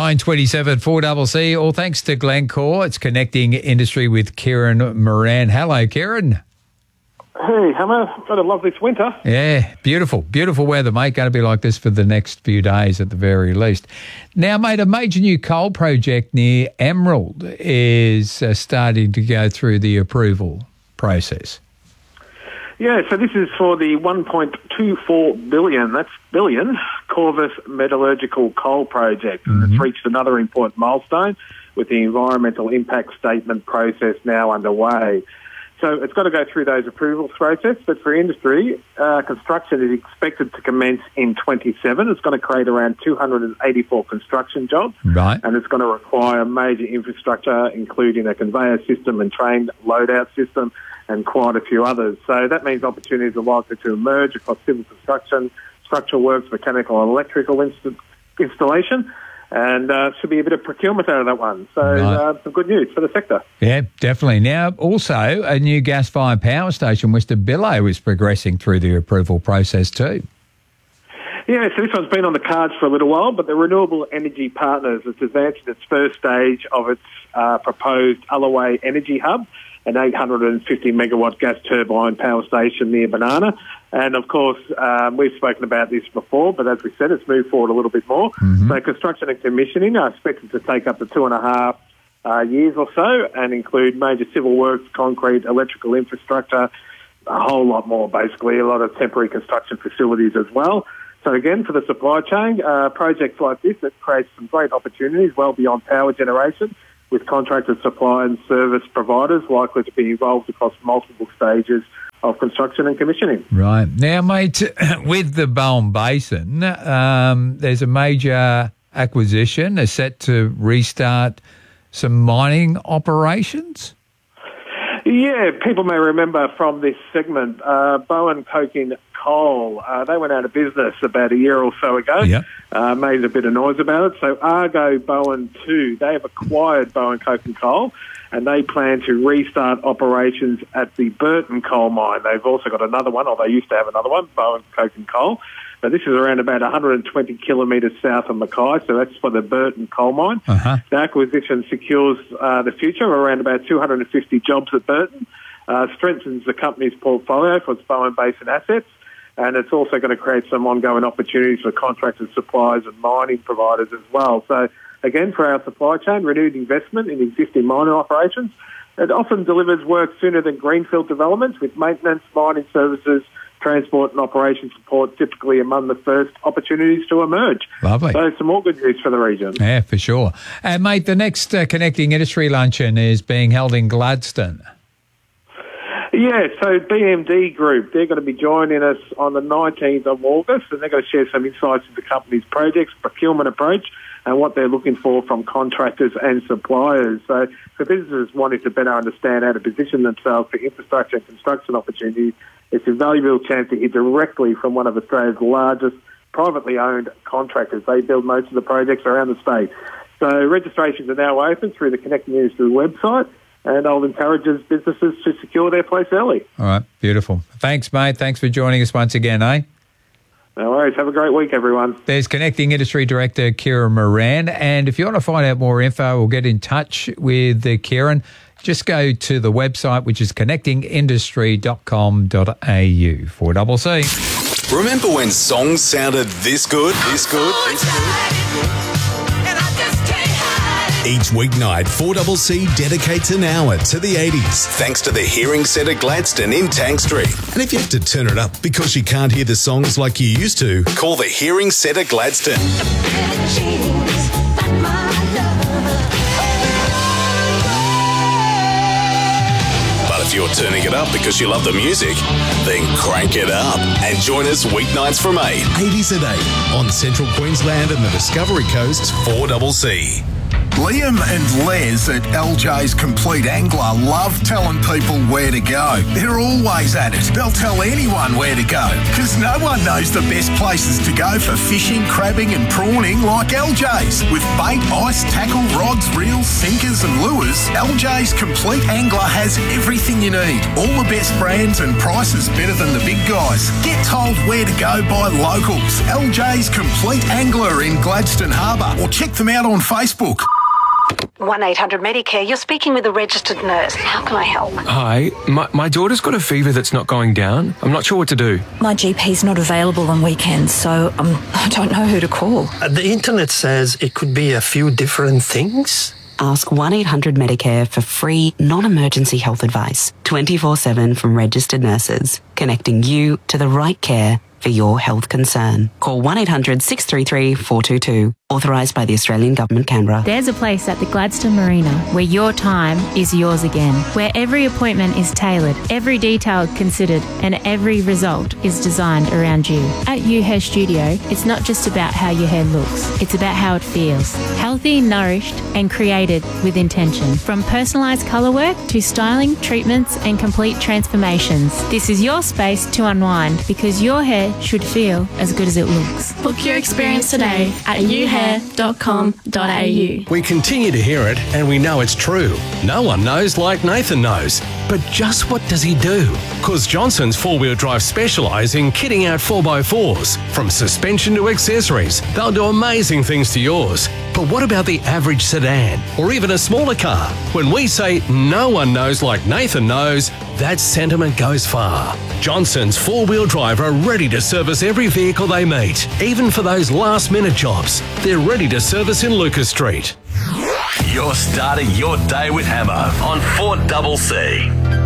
9:27 4CC. All thanks to Glencore. It's connecting industry with Kieran Moran. Hello, Kieran. Hey, Hammer. Got to love this winter. Yeah, beautiful. Beautiful weather, mate. Going to be like this for the next few days at the very least. Now, mate, a major new coal project near Emerald is starting to go through the approval process. Yeah, so this is for the 1.24 billion, that's billion, Corvus Metallurgical Coal Project. And it's reached another important milestone with the environmental impact statement process now underway. So it's got to go through those approvals process, but for industry, construction is expected to commence in 27. It's going to create around 284 construction jobs. Right. And it's going to require major infrastructure, including a conveyor system and train loadout system, and quite a few others. So that means opportunities are likely to emerge across civil construction, structural works, mechanical and electrical installation, and should be a bit of procurement out of that one. So some good news for the sector. Yeah, definitely. Now, also, a new gas-fired power station west of Billow is progressing through the approval process too. Yeah, so this one's been on the cards for a little while, but the Renewable Energy Partners has advanced its first stage of its proposed Alloway Energy Hub, an 850-megawatt gas turbine power station near Banana. And, of course, we've spoken about this before, but as we said, it's moved forward a little bit more. So construction and commissioning are expected to take up to 2.5 years or so and include major civil works, concrete, electrical infrastructure, a whole lot more, basically, a lot of temporary construction facilities as well. So, again, for the supply chain, projects like this, it creates some great opportunities well beyond power generation, with contracted supply and service providers likely to be involved across multiple stages of construction and commissioning. Right. Now, mate, with the Bowen Basin, there's a major acquisition. They're set to restart some mining operations. Yeah, people may remember from this segment, Bowen Coking Coal, they went out of business about a year or so ago, made a bit of noise about it. So Argo Bowen 2, they have acquired Bowen Coking Coal, and they plan to restart operations at the Burton Coal Mine. They've also got another one, or they used to have another one, Bowen Coking Coal. But this is around about 120 kilometres south of Mackay, so that's for the Burton Coal Mine. The acquisition secures the future, around about 250 jobs at Burton, strengthens the company's portfolio for its Bowen Basin assets, and it's also going to create some ongoing opportunities for contracted suppliers and mining providers as well. So, again, for our supply chain, renewed investment in existing mining operations. It often delivers work sooner than greenfield developments, with maintenance, mining services, transport and operation support typically among the first opportunities to emerge. Lovely. So some more good news for the region. Yeah, for sure. Mate, the next Connecting Industry Luncheon is being held in Gladstone. Yeah, so BMD Group, they're going to be joining us on the 19th of August, and they're going to share some insights into the company's projects, procurement approach, and what they're looking for from contractors and suppliers. So for businesses wanting to better understand how to position themselves for infrastructure and construction opportunities, it's a valuable chance to hear directly from one of Australia's largest privately owned contractors. They build most of the projects around the state. So registrations are now open through the Connecting Industry website, and I'll encourage businesses to secure their place early. All right, beautiful. Thanks, mate. Thanks for joining us once again, eh? No worries. Have a great week, everyone. There's Connecting Industry Director Kieran Moran. And if you want to find out more info or get in touch with Kieran, just go to the website, which is connectingindustry.com.au. 4CC. Remember when songs sounded this good? This good? This good? Each weeknight, 4CC dedicates an hour to the 80s, thanks to the Hearing Centre Gladstone in Tank Street. And if you have to turn it up because you can't hear the songs like you used to, call the Hearing Centre Gladstone. But if you're turning it up because you love the music, then crank it up and join us weeknights from 8, 80s at 8 on Central Queensland and the Discovery Coast's 4CC. Liam and Les at LJ's Complete Angler love telling people where to go. They're always at it. They'll tell anyone where to go because no one knows the best places to go for fishing, crabbing and prawning like LJ's. With bait, ice, tackle, rods, reels, sinkers and lures, LJ's Complete Angler has everything you need. All the best brands and prices better than the big guys. Get told where to go by locals. LJ's Complete Angler in Gladstone Harbour, or check them out on Facebook. 1-800-Medicare, you're speaking with a registered nurse. How can I help? Hi, my daughter's got a fever that's not going down. I'm not sure what to do. My GP's not available on weekends, so I don't know who to call. The internet says it could be a few different things. Ask 1-800-Medicare for free, non-emergency health advice, 24/7 from registered nurses, connecting you to the right care for your health concern. Call 1-800-633-422. Authorised by the Australian Government, Canberra. There's a place at the Gladstone Marina where your time is yours again, where every appointment is tailored, every detail considered, and every result is designed around you. At You Hair Studio, it's not just about how your hair looks, it's about how it feels. Healthy, nourished, and created with intention. From personalised colour work to styling, treatments, and complete transformations. This is your space to unwind because your hair should feel as good as it looks. Book your experience today at youhair.com.au. We continue to hear it and we know it's true. No one knows like Nathan knows. But just what does he do? Because Johnson's 4-wheel drive specialise in kitting out 4x4s. From suspension to accessories, they'll do amazing things to yours. But what about the average sedan or even a smaller car? When we say no one knows like Nathan knows, that sentiment goes far. Johnson's 4-wheel drive are ready to service every vehicle they meet, even for those last-minute jobs. They're ready to service in Lucas Street. You're starting your day with Hammer on 4CC.